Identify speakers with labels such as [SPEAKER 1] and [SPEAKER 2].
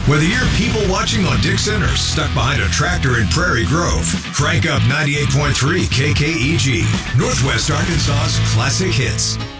[SPEAKER 1] Whether you're people watching on Dixon or stuck behind a tractor in Prairie Grove, crank up 98.3 KKEG, Northwest Arkansas's classic hits.